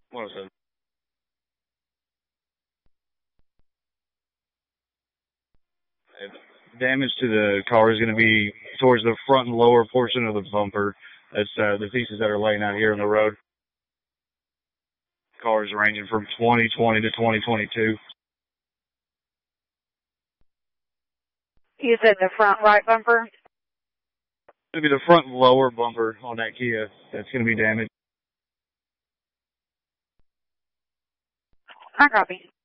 107. Damage to the car is going to be towards the front and lower portion of the bumper. That's the pieces that are laying out here on the road. Cars ranging from 2020 to 2022. You said the front right bumper? It'll be the front and lower bumper on that Kia that's going to be damaged. I copy.